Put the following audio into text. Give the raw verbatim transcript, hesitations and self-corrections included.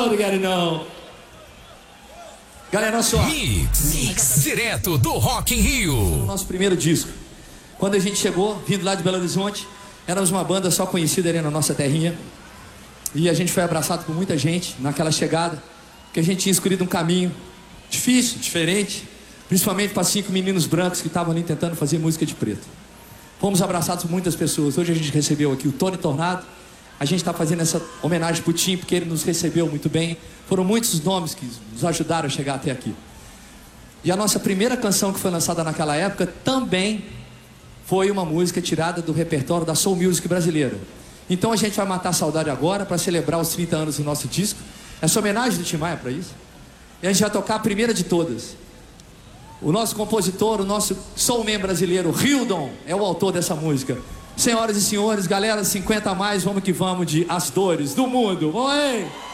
Obrigado, não. Galera, olha só. Mix, Mix, direto do Rock in Rio. Nosso primeiro disco. Quando a gente chegou, vindo lá de Belo Horizonte, éramos uma banda só conhecida ali na nossa terrinha. E a gente foi abraçado por muita gente naquela chegada, porque a gente tinha escolhido um caminho difícil, diferente, principalmente para cinco meninos brancos que estavam ali tentando fazer música de preto. Fomos abraçados por muitas pessoas. Hoje a gente recebeu aqui o Tony Tornado. A gente está fazendo essa homenagem para o Tim, porque ele nos recebeu muito bem. Foram muitos os nomes que nos ajudaram a chegar até aqui. E a nossa primeira canção que foi lançada naquela época também foi uma música tirada do repertório da Soul Music brasileira. Então a gente vai matar a saudade agora para celebrar os trinta anos do nosso disco. Essa homenagem do Tim Maia para isso. E a gente vai tocar a primeira de todas. O nosso compositor, o nosso soulman brasileiro, Hildon, é o autor dessa música. Senhoras e senhores, galera, cinquenta a mais, vamos que vamos de As Dores do Mundo. Vamos aí!